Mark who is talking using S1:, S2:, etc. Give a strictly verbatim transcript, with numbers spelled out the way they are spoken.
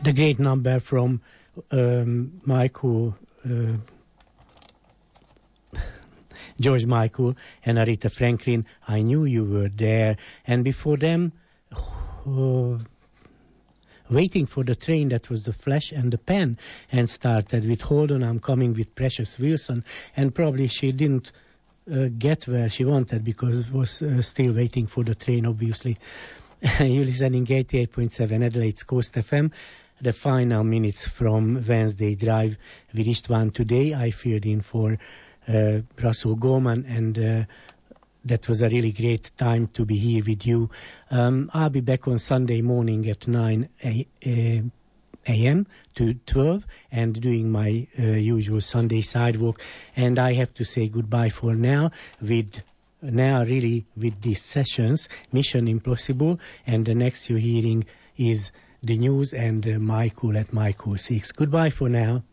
S1: The great number from um, Michael, uh, George Michael and Aretha Franklin, I Knew You Were There. And before them, uh, Waiting for the Train, that was the Flash and the Pen, and started with Hold On, I'm Coming with Precious Wilson. And probably she didn't uh, get where she wanted because was uh, still waiting for the train, obviously. You're listening eighty-eight point seven Adelaide's Coast F M. The final minutes from Wednesday Drive with István today. I filled in for uh, Russell Goldman, and uh, that was a really great time to be here with you. Um, I'll be back on Sunday morning at nine a.m. to twelve and doing my uh, usual Sunday sidewalk. And I have to say goodbye for now with now really with these sessions, Mission Impossible, and the next you're hearing is the news and uh, Michael at Michael six. Goodbye for now.